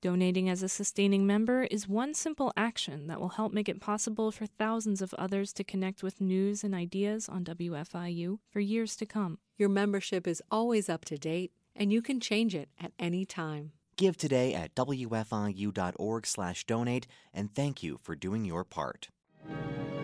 Donating as a sustaining member is one simple action that will help make it possible for thousands of others to connect with news and ideas on WFIU for years to come. Your membership is always up to date, and you can change it at any time. Give today at wfiu.org/donate, and thank you for doing your part.